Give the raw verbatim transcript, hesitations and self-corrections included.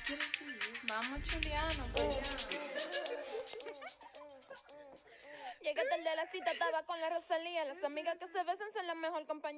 Vamos, chuliano, pues ya. Llegué tarde a la cita, estaba con la Rosalía. Las amigas que se besan son la mejor compañía.